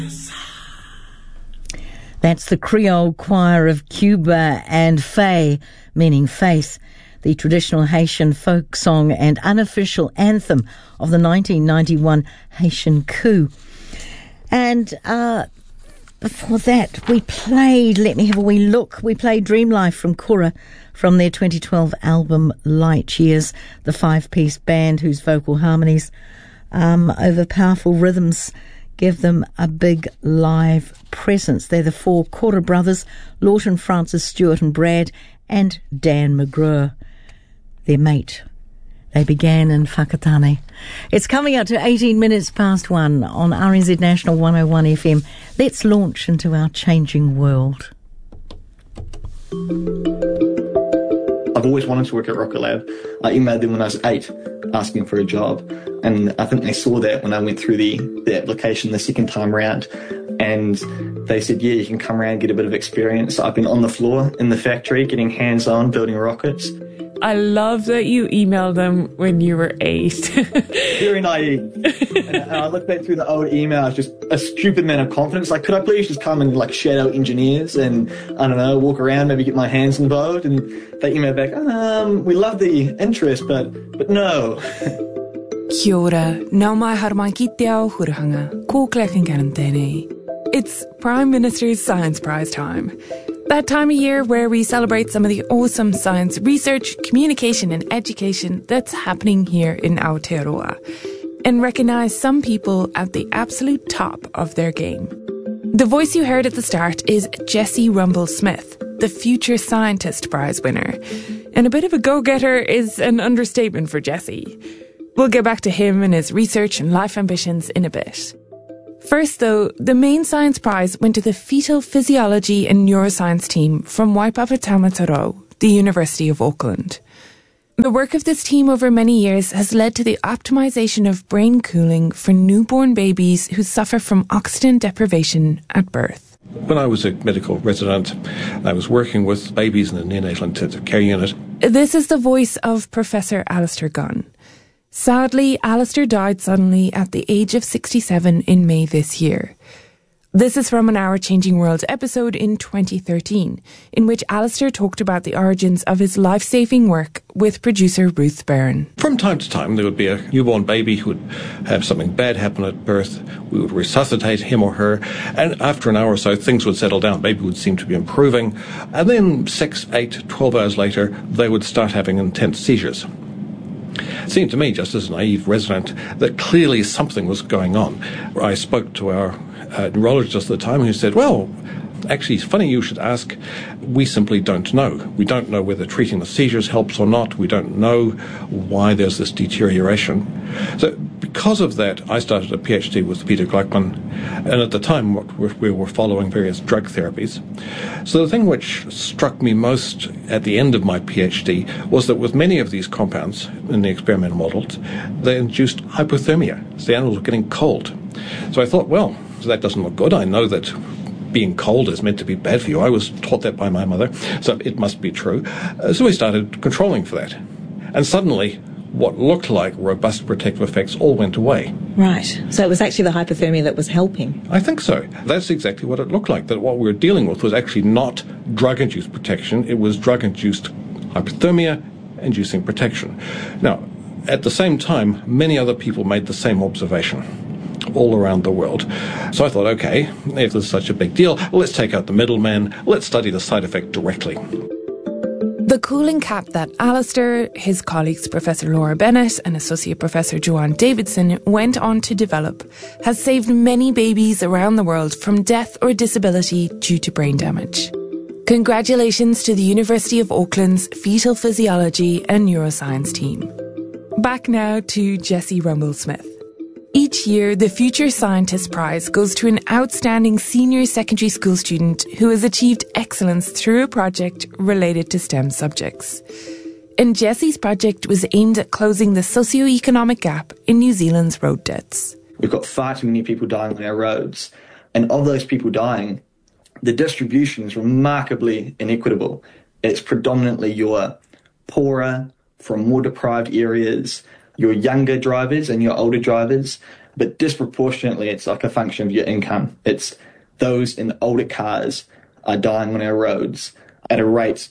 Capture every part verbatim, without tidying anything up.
That's the Creole Choir of Cuba and Faye, meaning faith, the traditional Haitian folk song and unofficial anthem of the nineteen ninety-one Haitian coup. And uh, before that, we played, let me have a wee look, we played Dream Life from Cora from their twenty twelve album Light Years, the five-piece band whose vocal harmonies um, over powerful rhythms give them a big live presence. They're the four Cora brothers, Lawton, Francis, Stuart and Brad, and Dan McGrew, their mate. They began in Whakatane. It's coming up to eighteen minutes past one on R N Z National one oh one F M. Let's launch into our changing world. I've always wanted to work at Rocket Lab. I emailed them when I was eight, asking for a job. And I think they saw that when I went through the, the application the second time round. And they said, yeah, you can come around and get a bit of experience. So I've been on the floor in the factory, getting hands-on, building rockets. I love that you emailed them when you were eight. Very naive. And I look back through the old emails, just a stupid amount of confidence. Like, could I please just come and like shadow engineers and, I don't know, walk around, maybe get my hands involved? And they emailed back, um, we love the interest, but but no. Kia ora, nau mai harmai ki te ao hurahanga, ko klekin karantene. It's Prime Minister's Science Prize time. That time of year where we celebrate some of the awesome science research, communication and education that's happening here in Aotearoa, and recognise some people at the absolute top of their game. The voice you heard at the start is Jessie Rumble-Smith, the Future Scientist Prize winner. And a bit of a go-getter is an understatement for Jessie. We'll get back to him and his research and life ambitions in a bit. First, though, the main science prize went to the Fetal Physiology and Neuroscience team from Waipapa Tamataro, the University of Auckland. The work of this team over many years has led to the optimization of brain cooling for newborn babies who suffer from oxygen deprivation at birth. When I was a medical resident, I was working with babies in the neonatal intensive care unit. This is the voice of Professor Alistair Gunn. Sadly, Alistair died suddenly at the age of sixty-seven in May this year. This is from an Our Changing World episode in twenty thirteen, in which Alistair talked about the origins of his life-saving work with producer Ruth Byrne. From time to time, there would be a newborn baby who would have something bad happen at birth. We would resuscitate him or her, and after an hour or so, things would settle down. Baby would seem to be improving, and then six, eight, twelve hours later, they would start having intense seizures. It seemed to me, just as a naive resident, that clearly something was going on. I spoke to our uh, neurologist at the time who said, well, actually, it's funny you should ask. We simply don't know. We don't know whether treating the seizures helps or not. We don't know why there's this deterioration. So because of that, I started a PhD with Peter Gluckman, and at the time we were following various drug therapies. So the thing which struck me most at the end of my PhD was that with many of these compounds in the experimental models, they induced hypothermia. So the animals were getting cold. So I thought, well, that doesn't look good. I know that being cold is meant to be bad for you. I was taught that by my mother, so it must be true. Uh, so we started controlling for that. And suddenly, what looked like robust protective effects all went away. Right. So it was actually the hypothermia that was helping? I think so. That's exactly what it looked like, that what we were dealing with was actually not drug-induced protection. It was drug-induced hypothermia inducing protection. Now, at the same time, many other people made the same observation all around the world. So I thought, okay, if this is such a big deal, let's take out the middleman, let's study the side effect directly. The cooling cap that Alistair, his colleagues Professor Laura Bennett and Associate Professor Joanne Davidson went on to develop has saved many babies around the world from death or disability due to brain damage. Congratulations to the University of Auckland's Fetal Physiology and Neuroscience team. Back now to Jessie Rumble-Smith. Each year, the Future Scientist Prize goes to an outstanding senior secondary school student who has achieved excellence through a project related to STEM subjects. And Jessie's project was aimed at closing the socio-economic gap in New Zealand's road deaths. We've got far too many people dying on our roads. And of those people dying, the distribution is remarkably inequitable. It's predominantly your poorer, from more deprived areas, your younger drivers and your older drivers. but disproportionately it's like a function of your income. It's those in older cars are dying on our roads at a rate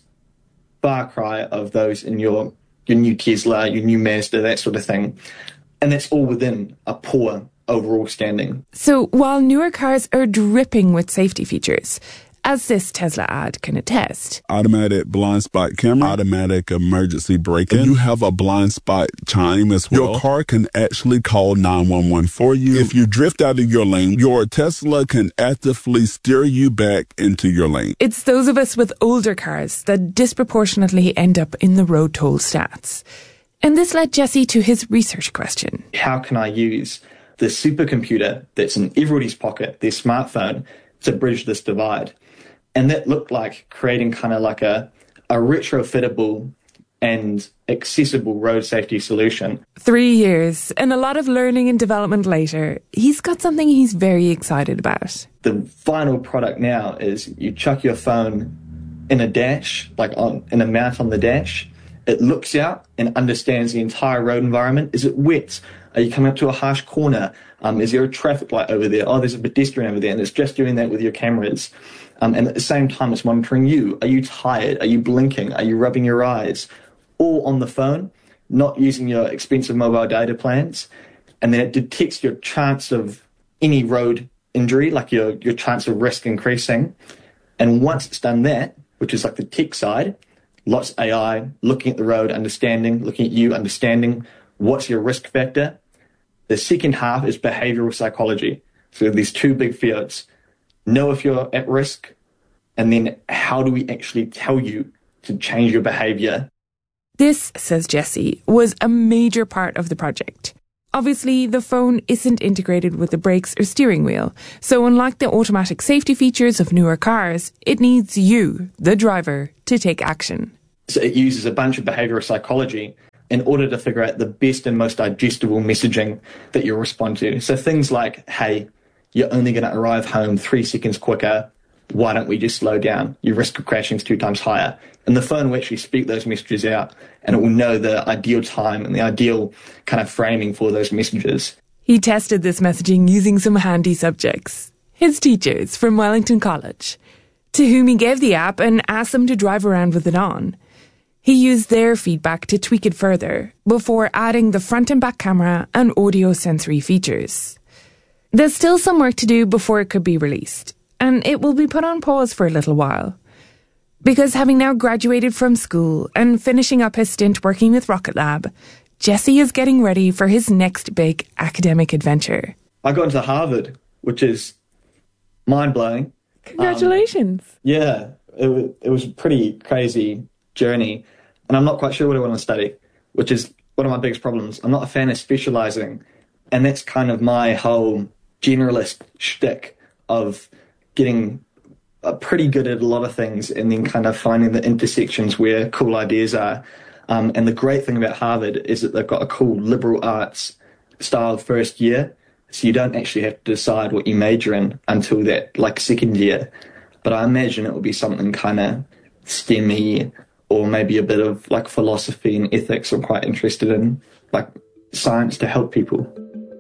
far cry of those in your, your new Tesla, your new Mazda, that sort of thing. And that's all within a poor overall standing. So while newer cars are dripping with safety features, as this Tesla ad can attest, automatic blind spot camera, automatic emergency braking. You have a blind spot chime as well. Your car can actually call nine one one for you. If you drift out of your lane, your Tesla can actively steer you back into your lane. It's those of us with older cars that disproportionately end up in the road toll stats. And this led Jesse to his research question. How can I use the supercomputer that's in everybody's pocket, their smartphone, to bridge this divide? And that looked like creating kind of like a, a retrofittable and accessible road safety solution. Three years and a lot of learning and development later, he's got something he's very excited about. The final product now is you chuck your phone in a dash, like on in a mount on the dash. It looks out and understands the entire road environment. Is it wet? Are you coming up to a harsh corner? Um, is there a traffic light over there? Oh, there's a pedestrian over there. And it's just doing that with your cameras. Um, and at the same time, it's monitoring you. Are you tired? Are you blinking? Are you rubbing your eyes? All on the phone, not using your expensive mobile data plans. And then it detects your chance of any road injury, like your, your chance of risk increasing. And once it's done that, which is like the tech side, lots of A I, looking at the road, understanding, looking at you, understanding what's your risk factor. The second half is behavioral psychology. So these two big fields. Know if you're at risk, and then how do we actually tell you to change your behavior? This, says Jesse, was a major part of the project. Obviously, the phone isn't integrated with the brakes or steering wheel, so unlike the automatic safety features of newer cars, it needs you, the driver, to take action. So it uses a bunch of behavioral psychology in order to figure out the best and most digestible messaging that you'll respond to. So things like, hey, you're only going to arrive home three seconds quicker. Why don't we just slow down? Your risk of crashing is two times higher. And the phone will actually speak those messages out, and it will know the ideal time and the ideal kind of framing for those messages. He tested this messaging using some handy subjects, his teachers from Wellington College, to whom he gave the app and asked them to drive around with it on. He used their feedback to tweak it further before adding the front and back camera and audio sensory features. There's still some work to do before it could be released, and it will be put on pause for a little while. Because having now graduated from school and finishing up his stint working with Rocket Lab, Jesse is getting ready for his next big academic adventure. I got into Harvard, which is mind-blowing. Congratulations. Um, yeah, it was, it was a pretty crazy journey, and I'm not quite sure what I want to study, which is one of my biggest problems. I'm not a fan of specializing, and that's kind of my whole generalist shtick of getting uh, pretty good at a lot of things and then kind of finding the intersections where cool ideas are. Um, and the great thing about Harvard is that they've got a cool liberal arts style first year, so you don't actually have to decide what you major in until that, like, second year. But I imagine it will be something kind of STEM-y, or maybe a bit of, like, philosophy and ethics. I'm quite interested in, like, science to help people.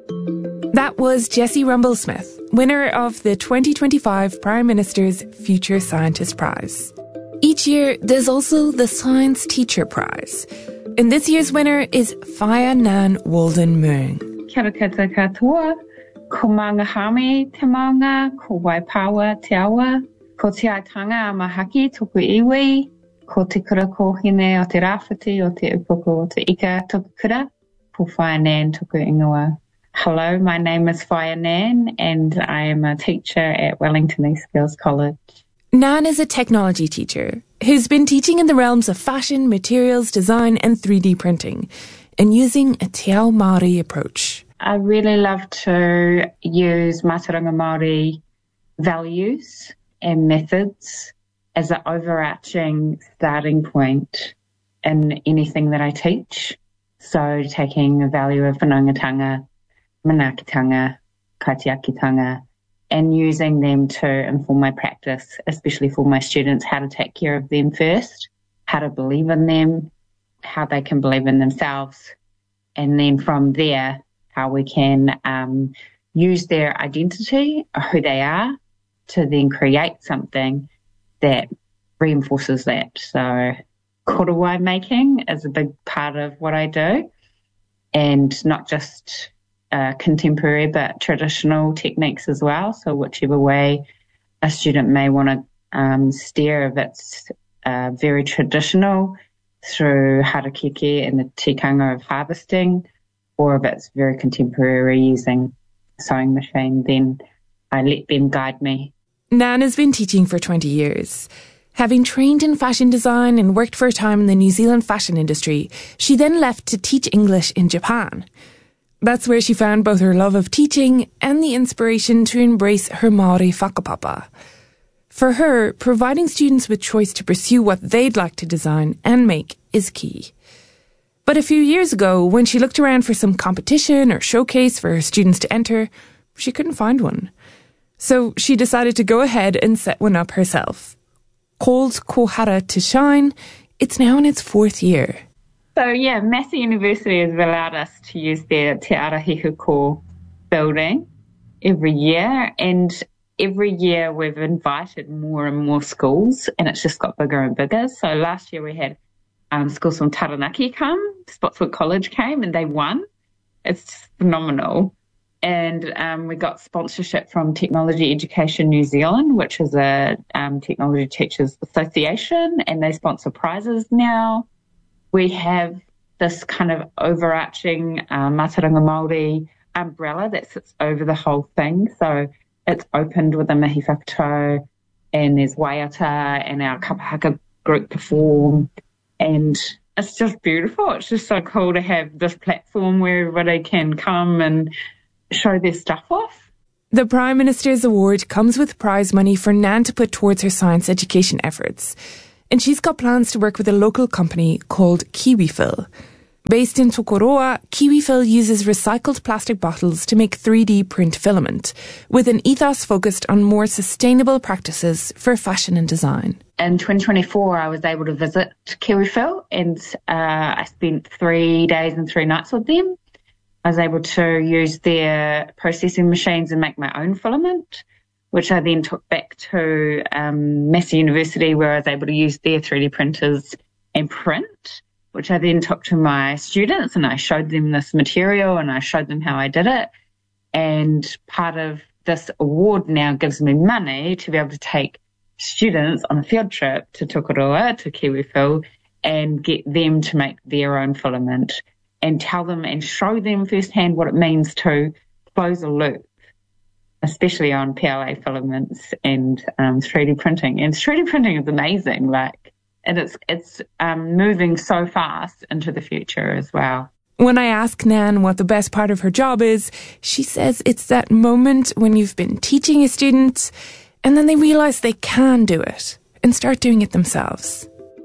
That was Jesse Rumble-Smith, winner of the twenty twenty-five Prime Minister's Future Scientist Prize. Each year, there's also the Science Teacher Prize. And this year's winner is Faya Nan Walden Moong. Kia ora koutou katoa, ko mangahame te maunga, ko waipawa te awa, ko te aitanga a mahaki toku iwi, ko te kura kohine o te rāwhiti o te upoko o te ika toku kura, ko Faya Nan toku ingoa. Hello, my name is Faya Nan, and I am a teacher at Wellington East Girls College. Nan is a technology teacher who's been teaching in the realms of fashion, materials, design, and three D printing, and using a Te Ao Māori approach. I really love to use Mātauranga Māori values and methods as an overarching starting point in anything that I teach. So taking the value of whanaungatanga, manaakitanga, kaitiakitanga, and using them to inform my practice, especially for my students, how to take care of them first, how to believe in them, how they can believe in themselves, and then from there, how we can um, use their identity, who they are, to then create something that reinforces that. So korowai making is a big part of what I do, and not just uh, contemporary but traditional techniques as well. So whichever way a student may want to um, steer, if it's uh, very traditional through harakeke and the tikanga of harvesting, or if it's very contemporary using sewing machine, then I let them guide me. Nan has been teaching for twenty years. Having trained in fashion design and worked for a time in the New Zealand fashion industry, she then left to teach English in Japan. That's where she found both her love of teaching and the inspiration to embrace her Māori whakapapa. For her, providing students with choice to pursue what they'd like to design and make is key. But a few years ago, when she looked around for some competition or showcase for her students to enter, she couldn't find one. So she decided to go ahead and set one up herself. Called Kohara to Shine, it's now in its fourth year. So yeah, Massey University has allowed us to use their Te Arahiku Ko building every year, and every year we've invited more and more schools, and it's just got bigger and bigger. So last year we had um, schools from Taranaki come, Spotswood College came, and they won. It's phenomenal. And um, we got sponsorship from Technology Education New Zealand, which is a um, technology teachers association, and they sponsor prizes now. We have this kind of overarching uh, Mātauranga Māori umbrella that sits over the whole thing. So it's opened with a mihi whakatau, and there's waiata, and our kapahaka group perform, and it's just beautiful. It's just so cool to have this platform where everybody can come and show their stuff off. The Prime Minister's Award comes with prize money for Nan to put towards her science education efforts. And she's got plans to work with a local company called KiwiFill. Based in Tokoroa, KiwiFill uses recycled plastic bottles to make three D print filament, with an ethos focused on more sustainable practices for fashion and design. In twenty twenty-four, I was able to visit KiwiFill, and uh, I spent three days and three nights with them. I was able to use their processing machines and make my own filament, which I then took back to um, Massey University, where I was able to use their three D printers and print, which I then took to my students, and I showed them this material and I showed them how I did it. And part of this award now gives me money to be able to take students on a field trip to Tokoroa, to KiwiFill, and get them to make their own filament, and tell them and show them firsthand what it means to close a loop, especially on P L A filaments and um, three D printing. And three D printing is amazing, like, and it's it's um, moving so fast into the future as well. When I ask Nan what the best part of her job is, she says it's that moment when you've been teaching a student and then they realise they can do it and start doing it themselves.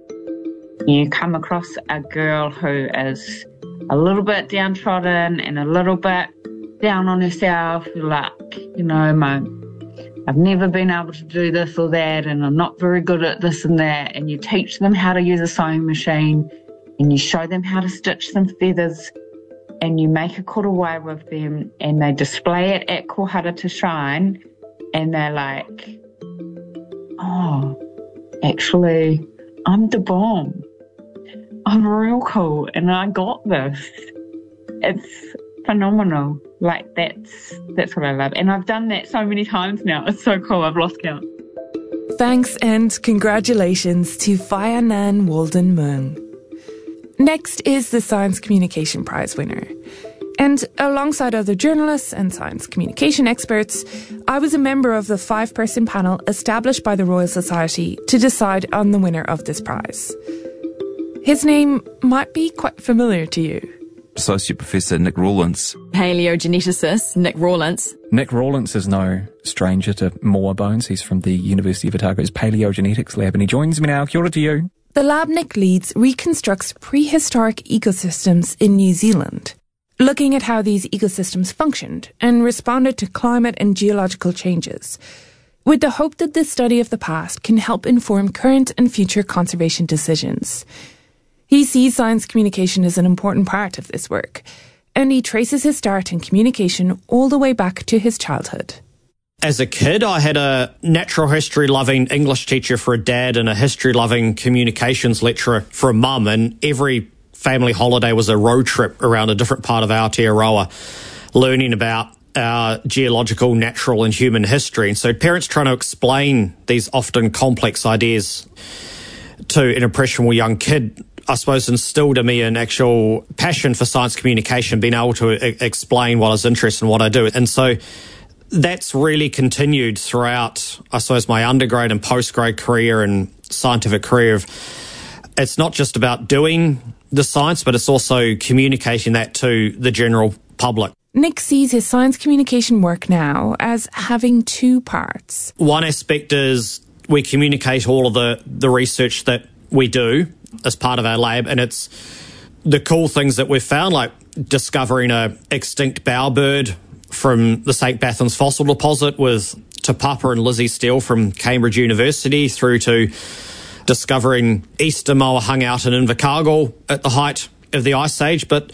You come across a girl who is a little bit downtrodden and a little bit down on herself, like, you know, my, I've never been able to do this or that, and I'm not very good at this and that, and you teach them how to use a sewing machine, and you show them how to stitch some feathers, and you make a korowai with them, and they display it at Kohara to Shine, and they're like, oh, actually, I'm the bomb. I'm real cool, and I got this. It's phenomenal. Like, that's that's what I love. And I've done that so many times now. It's so cool. I've lost count. Thanks and congratulations to Whaia Nan Walden Mung. Next is the Science Communication Prize winner. And alongside other journalists and science communication experts, I was a member of the five-person panel established by the Royal Society to decide on the winner of this prize. His name might be quite familiar to you. Associate Professor Nick Rawlins. Paleogeneticist Nick Rawlins. Nick Rawlins is no stranger to Moa Bones. He's from the University of Otago's Paleogenetics Lab, and he joins me now. Kia ora to you. The lab Nick leads reconstructs prehistoric ecosystems in New Zealand, looking at how these ecosystems functioned and responded to climate and geological changes, with the hope that this study of the past can help inform current and future conservation decisions. He sees science communication as an important part of this work, and he traces his start in communication all the way back to his childhood. As a kid, I had a natural history-loving English teacher for a dad and a history-loving communications lecturer for a mum, and every family holiday was a road trip around a different part of Aotearoa, learning about our geological, natural and human history. And so parents trying to explain these often complex ideas to an impressionable young kid, I suppose, instilled in me an actual passion for science communication, being able to e- explain what I was interested in, what I do. And so that's really continued throughout, I suppose, my undergrad and postgrad career and scientific career. Of, it's not just about doing the science, but it's also communicating that to the general public. Nick sees his science communication work now as having two parts. One aspect is we communicate all of the, the research that we do as part of our lab, and it's the cool things that we've found, like discovering a extinct bowerbird from the Saint Bathans fossil deposit with Te Papa and Lizzie Steele from Cambridge University, through to discovering Easter moa hung out in Invercargill at the height of the Ice Age, but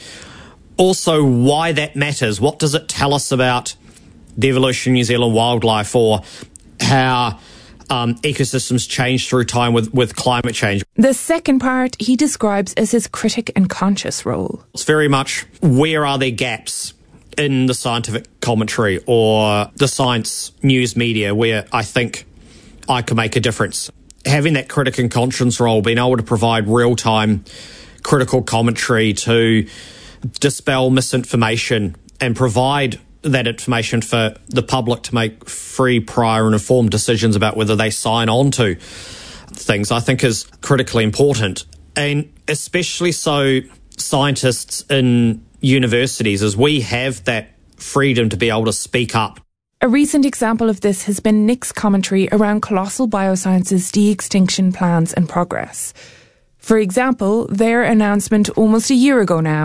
also why that matters. What does it tell us about the evolution of New Zealand wildlife, or how um, ecosystems change through time with, with climate change? The second part he describes as his critic and conscious role. It's very much, where are there gaps in the scientific commentary or the science news media where I think I can make a difference? Having that critic and conscience role, being able to provide real-time critical commentary to dispel misinformation and provide that information for the public to make free, prior and informed decisions about whether they sign on to things, I think is critically important. And especially so scientists in universities, as we have that freedom to be able to speak up. A recent example of this has been Nick's commentary around Colossal Bioscience's de-extinction plans and progress. For example, their announcement almost a year ago now